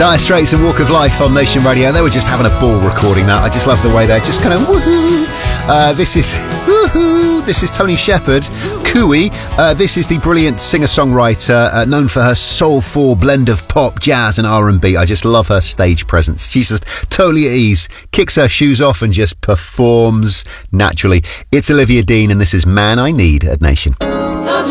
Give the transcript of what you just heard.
Dire Straits and Walk of Life on Nation Radio. They were just having a ball recording that. I just love the way they're just kind of woohoo. This is Tony Shepard, Cooey. This is the brilliant singer-songwriter known for her soulful blend of pop, jazz and R&B. I just love her stage presence. She's just totally at ease, kicks her shoes off and just performs naturally. It's Olivia Dean and this is Man I Need at Nation. Doesn't